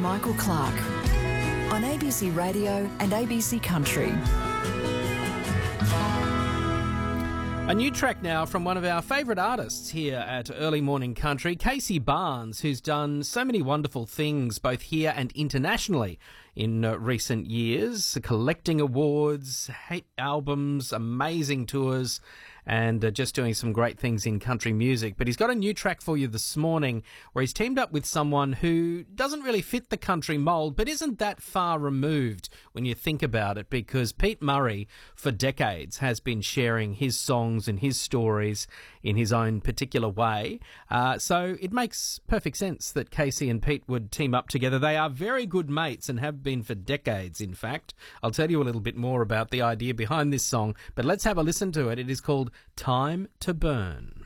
Michael Clark on ABC Radio and ABC Country. A new track now from one of our favourite artists here at Early Morning Country, Casey Barnes, who's done so many wonderful things both here and internationally in recent years, collecting awards, hit albums, amazing tours, and just doing some great things in country music. But he's got a new track for you this morning where he's teamed up with someone who doesn't really fit the country mould, but isn't that far removed when you think about it, because Pete Murray, for decades, has been sharing his songs and his stories in his own particular way. So it makes perfect sense that Casey and Pete would team up together. They are very good mates and have been for decades, in fact. I'll tell you a little bit more about the idea behind this song, but let's have a listen to it. It is called Time to Burn.